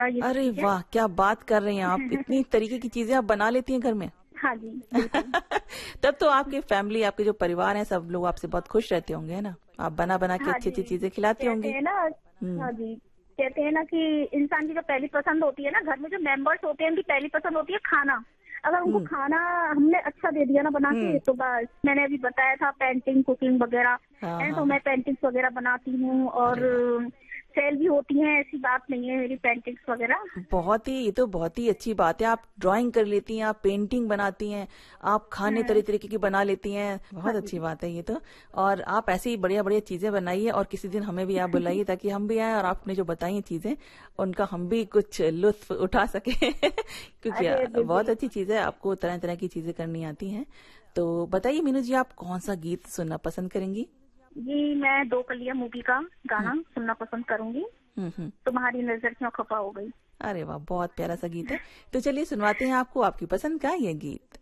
ये सब अरे चीजें। वाह, क्या बात कर रही हैं आप! इतनी तरीके की चीजें आप बना लेती हैं घर में। हाँ जी, बिल्कुल। तब तो आपकी फैमिली, आपके जो परिवार है, सब लोग आपसे बहुत खुश रहते होंगे, है ना? आप बना बना के हाँ अच्छी अच्छी जी, चीजें खिलाती कहते होंगी। हैं ना। हम्म। हाँ जी, कहते हैं ना कि इंसान की जो पहली पसंद होती है ना, घर में जो मेंबर्स होते हैं उनकी पहली पसंद होती है खाना। अगर उनको हम्म। खाना हमने अच्छा दे दिया ना बना के, हम्म। तो बस। मैंने अभी बताया था पेंटिंग, कुकिंग वगैरह हाँ है, हाँ तो हाँ। मैं पेंटिंग्स वगैरह बनाती हूँ और अरे वाह, सेल भी होती हैं, ऐसी बात नहीं है मेरी पेंटिंग्स वगैरह। बहुत ही, ये तो बहुत ही अच्छी बात है। आप ड्राइंग कर लेती हैं, आप पेंटिंग बनाती हैं, आप खाने तरह हम्म। तरीके की बना लेती हैं। हाँ बहुत अच्छी जी। बात है ये तो। और आप ऐसे ही बढ़िया बढ़िया चीजें बनाइए, और किसी दिन हमें भी आप बुलाइए, ताकि हम भी आए और आपने जो बताई हैं चीजें, उनका हम भी कुछ लुत्फ उठा सके। क्योंकि अरे बहुत बिल्कुल। अच्छी चीज है, आपको तरह तरह की चीजें करनी आती हैं। तो बताइए मीनू जी, आप कौन सा गीत सुनना पसंद करेंगी? जी, मैं दो कलियां मूवी का हम्म। गाना सुनना पसंद करूंगी। हम्म। तुम्हारी नजर क्यों खफा हो गई। अरे वाह, बहुत प्यारा सा गीत है। तो चलिए सुनवाते हैं आपको आपकी पसंद का ये गीत।